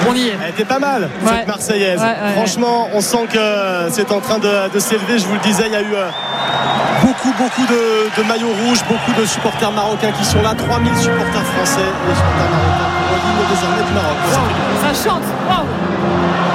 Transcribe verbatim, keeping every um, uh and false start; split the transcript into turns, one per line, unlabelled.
On y est.
Elle était pas mal,
ouais.
cette Marseillaise.
Ouais, ouais,
Franchement, on sent que c'est en train de, de s'élever. Je vous le disais, il y a eu euh, beaucoup, beaucoup de, de maillots rouges, beaucoup de supporters marocains qui sont là. trois mille supporters français et supporters marocains pour l'hymne désormais du Maroc.
Ça chante. Wow.